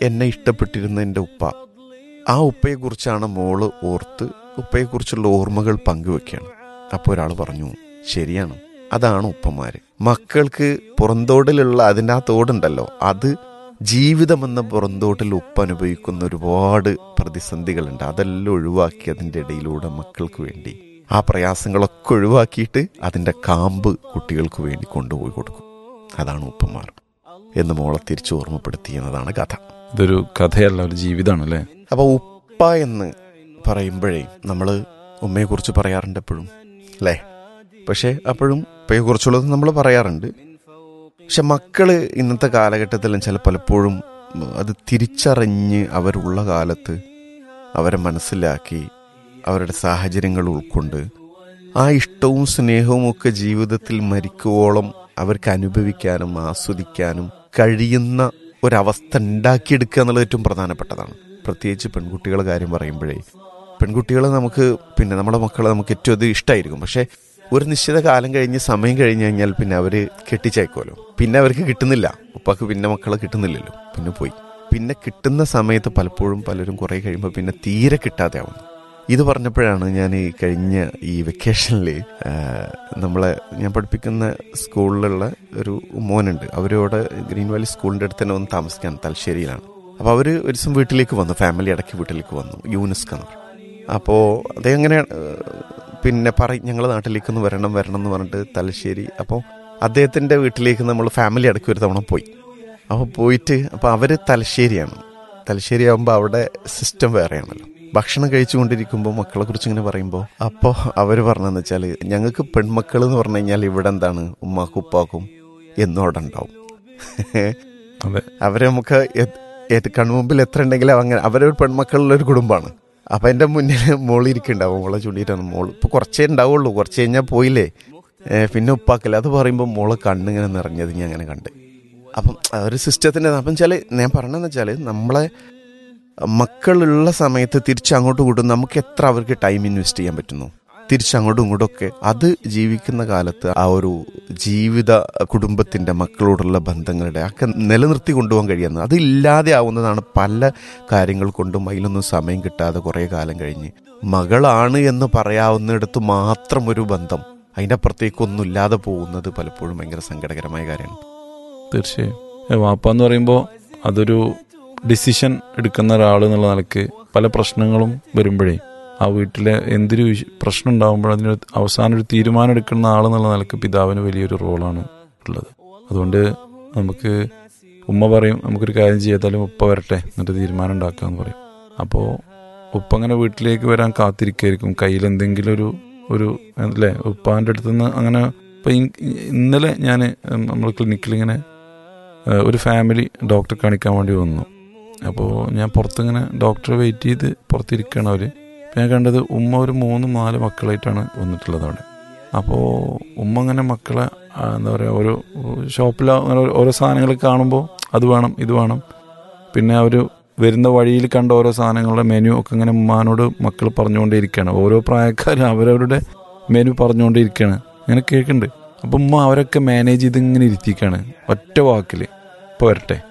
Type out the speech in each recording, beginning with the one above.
എന്നെ ഇഷ്ടപ്പെട്ടിരുന്ന എൻ്റെ ഉപ്പ, ആ ഉപ്പയെക്കുറിച്ചാണ് മോള് ഓർത്ത് ഉപ്പയെക്കുറിച്ചുള്ള ഓർമ്മകൾ പങ്കുവെക്കുകയാണ്. അപ്പോൾ ഒരാൾ പറഞ്ഞു, ശരിയാണ്, അതാണ് ഉപ്പമാര്. മക്കൾക്ക് പുറന്തോടിലുള്ള അതിൻ്റെ ആ തോടുണ്ടല്ലോ, അത് ജീവിതമെന്ന പുറന്തോട്ടിൽ ഉപ്പ അനുഭവിക്കുന്ന ഒരുപാട് പ്രതിസന്ധികളുണ്ട്. അതെല്ലാം ഒഴിവാക്കി അതിൻ്റെ ഇടയിലൂടെ മക്കൾക്ക് വേണ്ടി ആ പ്രയാസങ്ങളൊക്കെ ഒഴിവാക്കിയിട്ട് അതിൻ്റെ കാമ്പ് കുട്ടികൾക്ക് വേണ്ടി കൊണ്ടുപോയി കൊടുക്കും. അതാണ് ഉപ്പമാർ എന്ന് മോളെ തിരിച്ചു ഓർമ്മപ്പെടുത്തിയെന്നതാണ് കഥ. ഇതൊരു കഥയല്ല, ഒരു ജീവിതമാണ് അല്ലേ? അപ്പോൾ ഉപ്പ എന്ന് പറയുമ്പോഴേ നമ്മൾ ഉമ്മയെക്കുറിച്ച് പറയാറുണ്ട് എപ്പോഴും, അല്ലേ? പക്ഷേ അപ്പോഴും ഉപ്പയെക്കുറിച്ചുള്ളത് നമ്മൾ പറയാറുണ്ട്. പക്ഷെ മക്കള് ഇന്നത്തെ കാലഘട്ടത്തിൽ പലപ്പോഴും അത് തിരിച്ചറിഞ്ഞ് അവരുള്ള കാലത്ത് അവരെ മനസ്സിലാക്കി അവരുടെ സാഹചര്യങ്ങൾ ഉൾക്കൊണ്ട് ആ ഇഷ്ടവും സ്നേഹവും ഒക്കെ ജീവിതത്തിൽ മരിക്കുവോളം അവർക്ക് അനുഭവിക്കാനും ആസ്വദിക്കാനും കഴിയുന്ന ഒരവസ്ഥ ഉണ്ടാക്കിയെടുക്കുക എന്നുള്ളത് ഏറ്റവും പ്രധാനപ്പെട്ടതാണ്. പ്രത്യേകിച്ച് പെൺകുട്ടികളുടെ കാര്യം പറയുമ്പോഴേ, പെൺകുട്ടികളെ നമുക്ക് നമ്മുടെ മക്കളെ നമുക്ക് ഏറ്റവും അത് ഇഷ്ടമായിരിക്കും. പക്ഷേ ഒരു നിശ്ചിത കാലം കഴിഞ്ഞ് സമയം കഴിഞ്ഞ് കഴിഞ്ഞാൽ പിന്നെ അവർ കെട്ടിച്ചേക്കുമല്ലോ, പിന്നെ അവർക്ക് കിട്ടുന്നില്ല. ഉപ്പാക്ക് പിന്നെ മക്കളെ കിട്ടുന്നില്ലല്ലോ, പിന്നെ പോയി. പിന്നെ കിട്ടുന്ന സമയത്ത് പലപ്പോഴും പലരും കുറേ കഴിയുമ്പോൾ പിന്നെ തീരെ കിട്ടാതെ ആവുന്നു. ഇത് പറഞ്ഞപ്പോഴാണ് ഞാൻ ഈ കഴിഞ്ഞ ഈ വെക്കേഷനിൽ ഞാൻ പഠിപ്പിക്കുന്ന സ്കൂളിലുള്ള ഒരു മോനുണ്ട്. അവരോട് ഗ്രീൻ വാലി സ്കൂളിൻ്റെ അടുത്ത് തന്നെ ഒന്ന് താമസിക്കാൻ തലശ്ശേരിയിലാണ്. അപ്പോൾ അവർ ഒരു ദിവസം വീട്ടിലേക്ക് വന്നു, ഫാമിലി അടക്കി വീട്ടിലേക്ക് വന്നു, യൂനിസ്ക് എന്ന്. അപ്പോൾ അതെങ്ങനെ പിന്നെ ഞങ്ങൾ നാട്ടിലേക്കൊന്ന് വരണം എന്ന് പറഞ്ഞിട്ട് തലശ്ശേരി. അപ്പോൾ അദ്ദേഹത്തിൻ്റെ വീട്ടിലേക്ക് നമ്മൾ ഫാമിലി അടക്കി ഒരു തവണ പോയി. അപ്പോൾ പോയിട്ട് അവർ തലശ്ശേരിയാണ്. തലശ്ശേരി ആകുമ്പോൾ അവിടെ സിസ്റ്റം വേറെയാണല്ലോ. ഭക്ഷണം കഴിച്ചുകൊണ്ടിരിക്കുമ്പോൾ മക്കളെ കുറിച്ച് ഇങ്ങനെ പറയുമ്പോൾ അപ്പോൾ അവർ പറഞ്ഞതെന്ന് വെച്ചാൽ, ഞങ്ങൾക്ക് പെൺമക്കൾ എന്ന് പറഞ്ഞു കഴിഞ്ഞാൽ ഇവിടെ എന്താണ് ഉമ്മാക്കും ഉപ്പാക്കും എന്നും അവിടെ ഉണ്ടാവും. അവരെ നമുക്ക് കൺമുമ്പിൽ എത്ര ഉണ്ടെങ്കിലും അങ്ങനെ അവരൊരു പെൺമക്കളുള്ളൊരു കുടുംബമാണ്. അപ്പം എൻ്റെ മുന്നിൽ മോളിരിക്കുന്നുണ്ടാവും, മോളെ ചൂണ്ടിയിട്ടാണ്. മോൾ ഇപ്പോൾ കുറച്ചേ ഉണ്ടാവുള്ളൂ, കുറച്ച് കഴിഞ്ഞാൽ പോയില്ലേ, പിന്നെ ഉപ്പാക്കില്ല. അത് പറയുമ്പോൾ മോളെ കണ്ണിങ്ങനെ നിറഞ്ഞത് ഞാൻ അങ്ങനെ കണ്ട്. അപ്പം ഒരു സിസ്റ്റത്തിൻ്റെ അപ്പം വെച്ചാൽ ഞാൻ പറഞ്ഞതെന്ന് വെച്ചാൽ, നമ്മളെ മക്കളുള്ള സമയത്ത് തിരിച്ചങ്ങോട്ടും ഇങ്ങോട്ടും നമുക്ക് എത്ര അവർക്ക് ടൈം ഇൻവെസ്റ്റ് ചെയ്യാൻ പറ്റുന്നു, തിരിച്ചങ്ങോട്ടും ഇങ്ങോട്ടൊക്കെ അത് ജീവിക്കുന്ന കാലത്ത് ആ ഒരു ജീവിത കുടുംബത്തിൻ്റെ മക്കളോടുള്ള ബന്ധങ്ങളുടെ ഒക്കെ നിലനിർത്തി കൊണ്ടുപോകാൻ കഴിയുന്നത്. അത് ഇല്ലാതെ ആവുന്നതാണ് പല കാര്യങ്ങൾ കൊണ്ടും. അതിലൊന്നും സമയം കിട്ടാതെ കുറേ കാലം കഴിഞ്ഞ് മകളാണ് എന്ന് പറയാവുന്നിടത്ത് മാത്രം ഒരു ബന്ധം, അതിൻ്റെ അപ്പുറത്തേക്കൊന്നും ഇല്ലാതെ പോകുന്നത് പലപ്പോഴും ഭയങ്കര സങ്കടകരമായ കാര്യമാണ്. തീർച്ചയായും വാപ്പ എന്ന് പറയുമ്പോൾ അതൊരു ഡിസിഷൻ എടുക്കുന്ന ഒരാൾ എന്നുള്ള നിലയ്ക്ക് പല പ്രശ്നങ്ങളും വരുമ്പോഴേ ആ വീട്ടിലെ എന്തൊരു പ്രശ്നം ഉണ്ടാകുമ്പോൾ അതിന് അവസാനം ഒരു തീരുമാനം എടുക്കുന്ന ആളെന്നുള്ള നിലയ്ക്ക് പിതാവിന് വലിയൊരു റോളാണ് ഉള്ളത്. അതുകൊണ്ട് നമുക്ക് ഉമ്മ പറയും, നമുക്കൊരു കാര്യം ചെയ്യാത്താലും ഉപ്പ വരട്ടെ എന്നിട്ട് തീരുമാനം ഉണ്ടാക്കാമെന്ന് പറയും. അപ്പോൾ ഉപ്പ അങ്ങനെ വീട്ടിലേക്ക് വരാൻ കാത്തിരിക്കുകയായിരിക്കും, കയ്യിൽ എന്തെങ്കിലും ഒരു അല്ലേ ഉപ്പാൻ്റെ അടുത്തുനിന്ന്. അങ്ങനെ ഇപ്പം ഇന്നലെ ഞാൻ നമ്മൾ ക്ലിനിക്കിലിങ്ങനെ ഒരു ഫാമിലി ഡോക്ടറെ കാണിക്കാൻ വേണ്ടി വന്നു. അപ്പോൾ ഞാൻ പുറത്തിങ്ങനെ ഡോക്ടറെ വെയിറ്റ് ചെയ്ത് പുറത്തിരിക്കുകയാണ് അവർ. അപ്പോൾ ഞാൻ കണ്ടത് ഉമ്മ ഒരു 3-4 മക്കളായിട്ടാണ് വന്നിട്ടുള്ളത് അവിടെ. അപ്പോൾ ഉമ്മ അങ്ങനെ മക്കളെ എന്താ പറയുക, ഓരോ ഷോപ്പിൽ അങ്ങനെ ഓരോ സാധനങ്ങൾ കാണുമ്പോൾ അത് വേണം ഇത് വേണം, പിന്നെ അവർ വരുന്ന വഴിയിൽ കണ്ട ഓരോ സാധനങ്ങളുടെ മെനു ഒക്കെ ഇങ്ങനെ ഉമ്മാനോട് മക്കൾ പറഞ്ഞുകൊണ്ടേയിരിക്കുകയാണ്. ഓരോ പ്രായക്കാരും അവരവരുടെ മെനു പറഞ്ഞുകൊണ്ടേയിരിക്കുകയാണ്, അങ്ങനെ കേൾക്കുന്നുണ്ട്. അപ്പം ഉമ്മ അവരൊക്കെ മാനേജ് ചെയ്ത് ഇങ്ങനെ ഇരുത്തിക്കാണ് ഒറ്റ വാക്കിൽ, ഇപ്പോൾ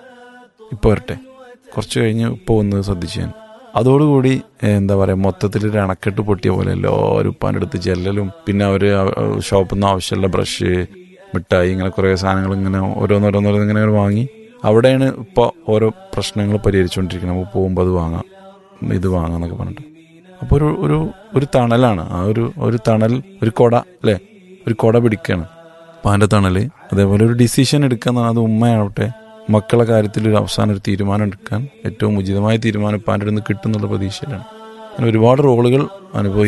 വരട്ടെ. കുറച്ച് കഴിഞ്ഞ് ഇപ്പോൾ ഒന്ന് ശ്രദ്ധിച്ചു ഞാൻ. അതോടുകൂടി എന്താ പറയുക, മൊത്തത്തിലൊരു അണക്കെട്ട് പൊട്ടിയ പോലെ എല്ലാവരും ഉപ്പാൻ്റെ അടുത്ത് ചെല്ലലും, പിന്നെ അവർ ഷോപ്പിൽ നിന്ന് ആവശ്യമുള്ള ബ്രഷ്, മിഠായി, ഇങ്ങനെ കുറേ സാധനങ്ങൾ ഇങ്ങനെ ഓരോന്നോരോന്നിങ്ങനെ വാങ്ങി അവിടെയാണ് ഇപ്പോൾ ഓരോ പ്രശ്നങ്ങൾ പരിഹരിച്ചുകൊണ്ടിരിക്കുന്നത്. നമുക്ക് പോകുമ്പോൾ അത് വാങ്ങാം, ഇത് വാങ്ങാം എന്നൊക്കെ പറഞ്ഞിട്ട്. അപ്പോൾ ഒരു തണലാണ് ആ ഒരു തണൽ, ഒരു കുട അല്ലേ, ഒരു കുട പിടിക്കുകയാണ് ഉപ്പാൻ്റെ തണൽ. അതേപോലെ ഒരു ഡിസിഷൻ എടുക്കുക, അത് ഉമ്മയാവട്ടെ മക്കളെ കാര്യത്തിൽ ഒരു അവസാനം ഒരു തീരുമാനം എടുക്കാൻ ഏറ്റവും ഉചിതമായ തീരുമാനം ഉപ്പാൻ്റെ അടുത്ത് നിന്ന് കിട്ടുന്നുള്ള പ്രതീക്ഷയിലാണ്. അങ്ങനെ ഒരുപാട് റോളുകൾ അനുഭവിക്കും.